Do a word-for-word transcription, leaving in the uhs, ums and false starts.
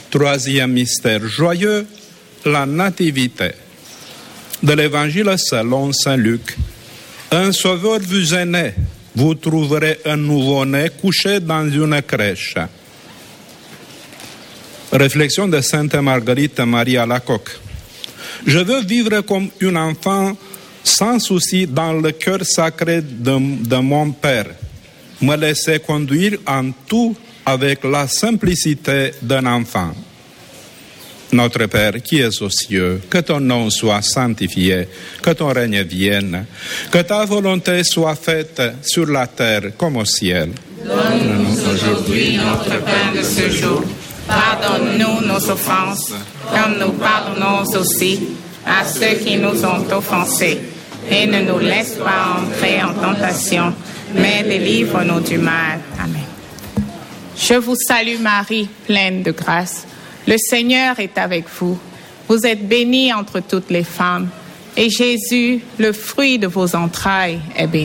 Troisième mystère joyeux, la nativité. De l'Évangile selon saint Luc. Un sauveur vous est né. Vous trouverez un nouveau-né couché dans une crèche. Réflexion de Sainte Marguerite Marie Alacoque. Je veux vivre comme un enfant sans souci dans le cœur sacré de, de mon Père. Me laisser conduire en tout avec la simplicité d'un enfant. Notre Père qui es aux cieux, que ton nom soit sanctifié, que ton règne vienne, que ta volonté soit faite sur la terre comme au ciel. Donne-nous aujourd'hui notre pain de ce jour. Pardonne-nous nos offenses, comme nous pardonnons aussi à ceux qui nous ont offensés. Et ne nous laisse pas entrer en tentation, mais délivre-nous du mal. Amen. Je vous salue Marie, pleine de grâce. Le Seigneur est avec vous. Vous êtes bénie entre toutes les femmes. Et Jésus, le fruit de vos entrailles, est béni.